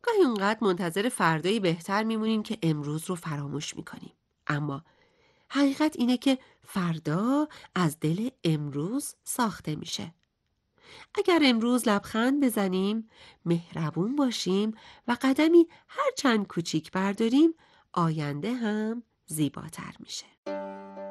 گاهی اونقدر منتظر فردایی بهتر میمونیم که امروز رو فراموش میکنیم. اما حقیقت اینه که فردا از دل امروز ساخته میشه. اگر امروز لبخند بزنیم، مهربون باشیم و قدمی هر چند کوچیک برداریم، آینده هم زیباتر میشه.